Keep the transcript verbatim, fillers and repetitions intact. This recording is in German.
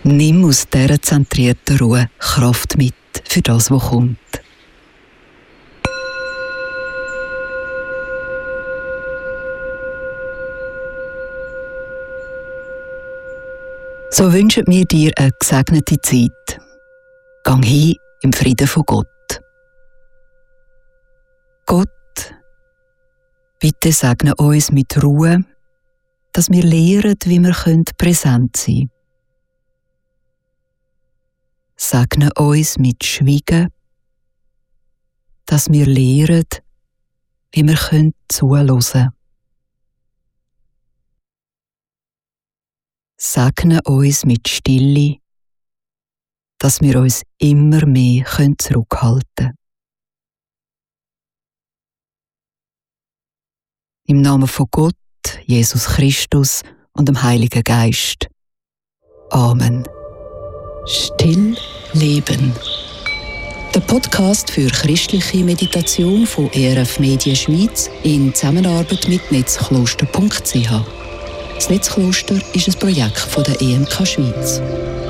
Nimm aus dieser zentrierten Ruhe Kraft mit für das, was kommt. So wünschen wir dir eine gesegnete Zeit. Gang hin im Frieden von Gott. Gott, bitte segne uns mit Ruhe, dass wir lernen, wie wir präsent sein können. Segne uns mit Schweigen, dass wir lernen, wie wir zuhören können. Segne uns mit Stille, dass wir uns immer mehr zurückhalten können. Im Namen von Gott, Jesus Christus und dem Heiligen Geist. Amen. Still leben. Der Podcast für christliche Meditation von E R F Media Schweiz in Zusammenarbeit mit netzkloster punkt c h. Das Netzkloster ist ein Projekt von der E M K Schweiz.